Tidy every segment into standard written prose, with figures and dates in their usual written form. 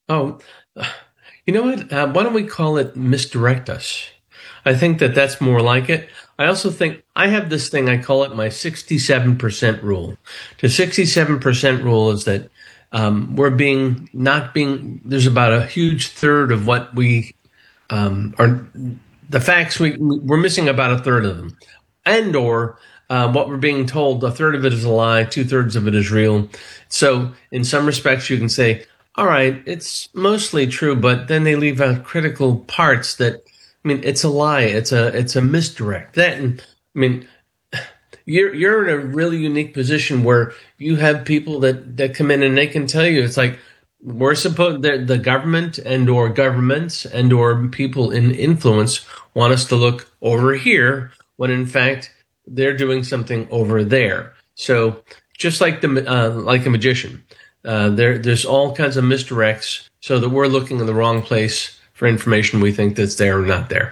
Oh, you know what? Why don't we call it misdirect us? I think that that's more like it. I also think I have this thing, I call it my 67% rule. The 67% rule is that we're being, not being, there's about a huge third of what we are, the facts, we're missing about a third of them. And or what we're being told, a third of it is a lie, two-thirds of it is real. So in some respects, you can say, all right, it's mostly true, but then they leave out critical parts that, I mean, it's a lie. It's a misdirect. That, and I mean, you're in a really unique position where you have people that come in and they can tell you it's like we're supposed the government and or governments and or people in influence want us to look over here when in fact they're doing something over there. So just like like a magician, there's all kinds of misdirects so that we're looking in the wrong place for information we think that's there or not there.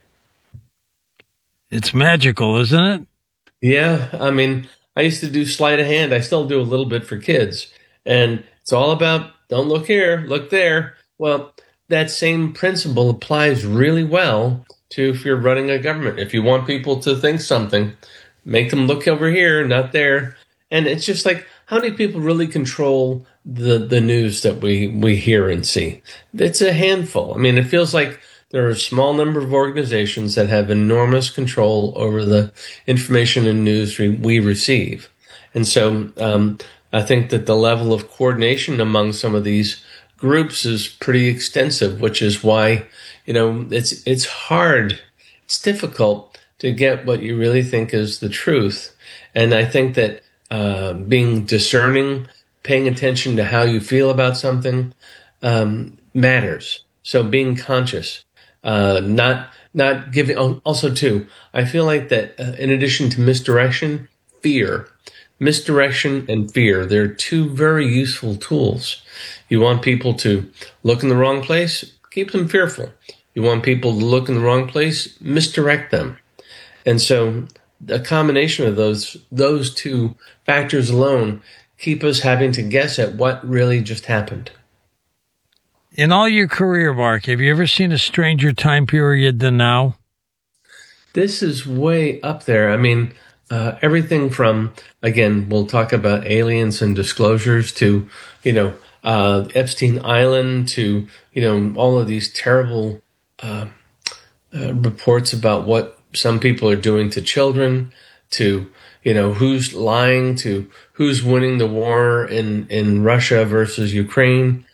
It's magical, isn't it? Yeah, I mean, I used to do sleight of hand. I still do a little bit for kids. And it's all about don't look here, look there. Well, that same principle applies really well to if you're running a government. If you want people to think something, make them look over here, not there. And it's just like, how many people really control the news that we hear and see? It's a handful. I mean, it feels like there are a small number of organizations that have enormous control over the information and news we receive. And so I think that the level of coordination among some of these groups is pretty extensive, which is why, it's hard, it's difficult to get what you really think is the truth. And I think that being discerning, paying attention to how you feel about something matters. So being conscious, not giving. Also, too, I feel like that in addition to misdirection, fear, misdirection and fear, they're two very useful tools. You want people to look in the wrong place, keep them fearful. You want people to look in the wrong place, misdirect them. And so a combination of those two factors alone keep us having to guess at what really just happened. In all your career, Mark, have you ever seen a stranger time period than now? This is way up there. I mean, everything from, again, we'll talk about aliens and disclosures to, Epstein Island to, all of these terrible reports about what some people are doing to children, to who's lying, to who's winning the war in Russia versus Ukraine.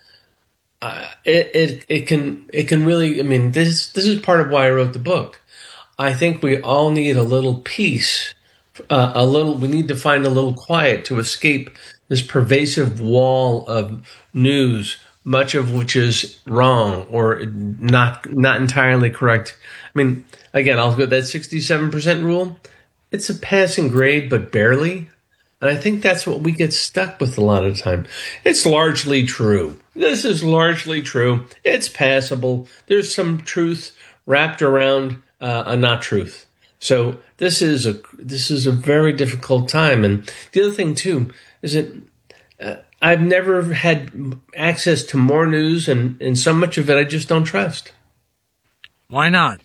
It can really. I mean, this is part of why I wrote the book. I think we all need a little peace, we need to find a little quiet to escape this pervasive wall of news, much of which is wrong or not entirely correct. I mean, again, I'll go that 67% rule. It's a passing grade, but barely. And I think that's what we get stuck with a lot of the time. It's largely true. This is largely true. It's passable. There's some truth wrapped around a not truth. So this is a very difficult time. And the other thing too is that I've never had access to more news, and so much of it I just don't trust. Why not?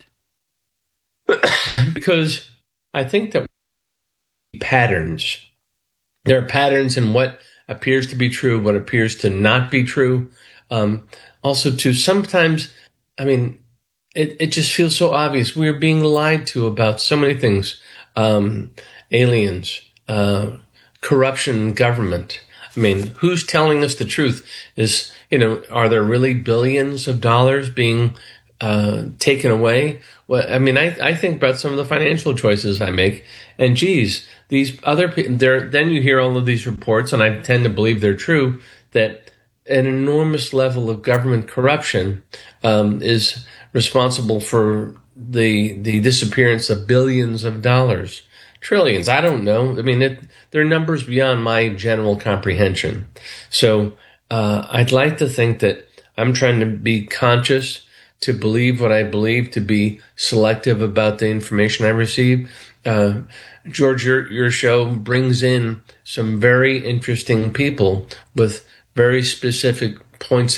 Because I think that patterns. There are patterns in what appears to be true, what appears to not be true. Also, too, sometimes, I mean, it just feels so obvious. We're being lied to about so many things. Aliens, corruption in government. I mean, who's telling us the truth? Are there really billions of dollars being taken away? Well, I mean, I think about some of the financial choices I make, and geez, these other people, then you hear all of these reports, and I tend to believe they're true, that an enormous level of government corruption is responsible for the disappearance of billions of dollars, trillions. I don't know. I mean, they're numbers beyond my general comprehension. So I'd like to think that I'm trying to be conscious, to believe what I believe, to be selective about the information I receive. George, your show brings in some very interesting people with very specific points